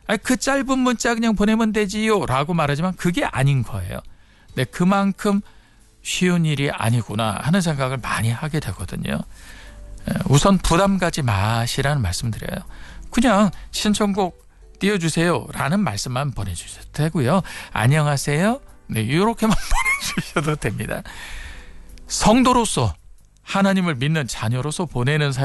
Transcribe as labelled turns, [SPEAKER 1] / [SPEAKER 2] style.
[SPEAKER 1] 아니, 그 짧은 문자 그냥 보내면 되지요 라고 말하지만 그게 아닌 거예요. 네, 그만큼 쉬운 일이 아니구나 하는 생각을 많이 하게 되거든요. 우선 부담 가지 마시라는 말씀드려요. 그냥 신청곡 띄워주세요 라는 말씀만 보내주셔도 되고요. 안녕하세요. 네, 이렇게만 보내주셔도 됩니다. 성도로서 하나님을 믿는 자녀로서 보내는 사연